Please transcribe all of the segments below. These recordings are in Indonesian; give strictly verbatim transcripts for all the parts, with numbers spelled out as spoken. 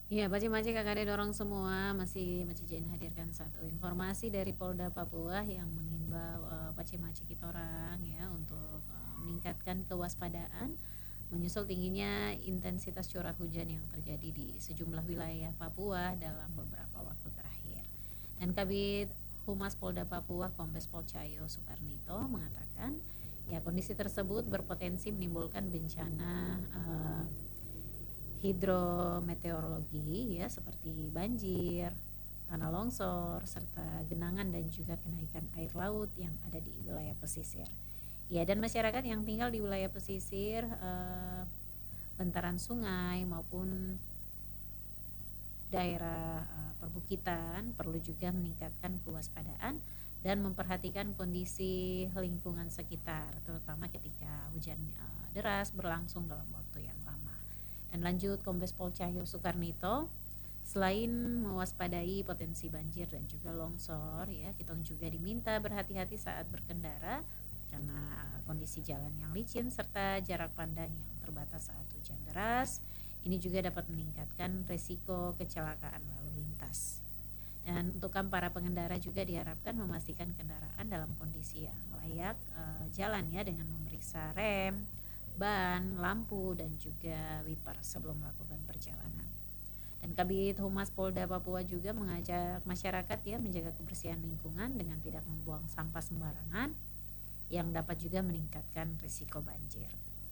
Iya, Pace-Mace Kakak Ade dorong semua masih Mace Jain hadirkan satu informasi dari Polda Papua yang mengimbau uh, Pace-Mace kita orang ya untuk uh, meningkatkan kewaspadaan menyusul tingginya intensitas curah hujan yang terjadi di sejumlah wilayah Papua dalam beberapa waktu terakhir. Dan Kabid Humas Polda Papua Kombes Pol Cahyo Soekarnito mengatakan ya kondisi tersebut berpotensi menimbulkan bencana uh, hidrometeorologi ya seperti banjir, tanah longsor, serta genangan dan juga kenaikan air laut yang ada di wilayah pesisir. Ya, dan masyarakat yang tinggal di wilayah pesisir, eh, bantaran sungai maupun daerah eh, perbukitan perlu juga meningkatkan kewaspadaan dan memperhatikan kondisi lingkungan sekitar, terutama ketika hujan eh, deras berlangsung dalam waktu yang lama. Dan lanjut Kombes Pol Cahyo Soekarnito, selain mewaspadai potensi banjir dan juga longsor ya, kita juga diminta berhati-hati saat berkendara karena kondisi jalan yang licin serta jarak pandang yang terbatas saat hujan deras. Ini juga dapat meningkatkan risiko kecelakaan lalu lintas. Dan untuk para pengendara juga diharapkan memastikan kendaraan dalam kondisi yang layak uh, jalan ya dengan memeriksa rem, ban, lampu, dan juga wiper sebelum melakukan perjalanan. Dan Kabid Humas Polda Papua juga mengajak masyarakat ya menjaga kebersihan lingkungan dengan tidak membuang sampah sembarangan yang dapat juga meningkatkan risiko banjir.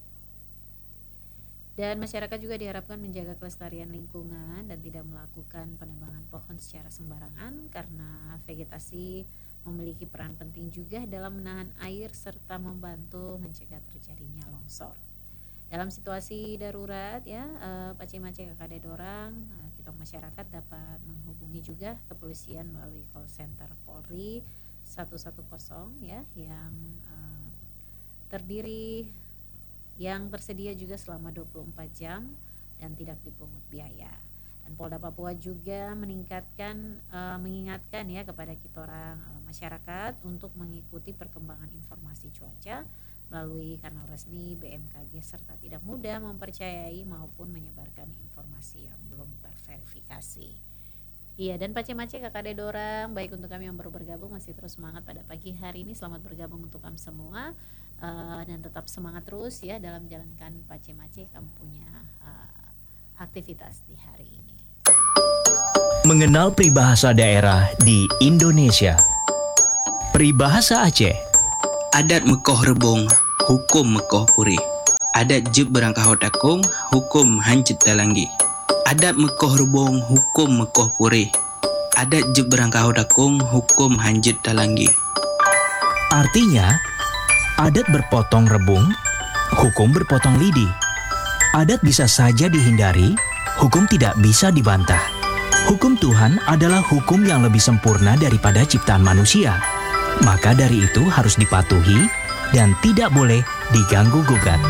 Dan masyarakat juga diharapkan menjaga kelestarian lingkungan dan tidak melakukan penebangan pohon secara sembarangan karena vegetasi memiliki peran penting juga dalam menahan air serta membantu mencegah terjadinya longsor. Dalam situasi darurat ya, eh, Pace-Mace Kakak Ade dorang, eh, kita masyarakat dapat menghubungi juga kepolisian melalui call center Polri seratus sepuluh ya yang eh, terdiri yang tersedia juga selama dua puluh empat jam dan tidak dipungut biaya. Dan Polda Papua juga meningkatkan uh, mengingatkan ya kepada kita orang uh, masyarakat untuk mengikuti perkembangan informasi cuaca melalui kanal resmi B M K G serta tidak mudah mempercayai maupun menyebarkan informasi yang belum terverifikasi. Iya, dan Pace-Mace Kakak Ade dorang, baik untuk kami yang baru bergabung masih terus semangat pada pagi hari ini. Selamat bergabung untuk kami semua uh, dan tetap semangat terus ya dalam menjalankan Pace-Mace kamu punya uh, aktivitas di hari ini. Mengenal peribahasa daerah di Indonesia. Peribahasa Aceh. Adat Mekoh Rebung, hukum Mekoh Puri. Adat Jeb Berangkahau Takung, hukum Hancit Talanggi. Adat Mekoh Rebung, hukum Mekoh Puri. Adat Jeb Berangkahau Takung, hukum Hancit Talanggi. Artinya, adat berpotong rebung, hukum berpotong lidi. Adat bisa saja dihindari, hukum tidak bisa dibantah. Hukum Tuhan adalah hukum yang lebih sempurna daripada ciptaan manusia. Maka dari itu harus dipatuhi dan tidak boleh diganggu-gugat.